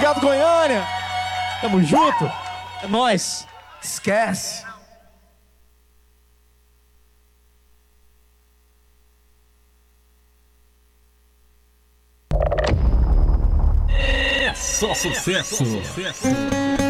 Obrigado, Goiânia. Tamo junto. É nóis. Esquece. Só sucesso.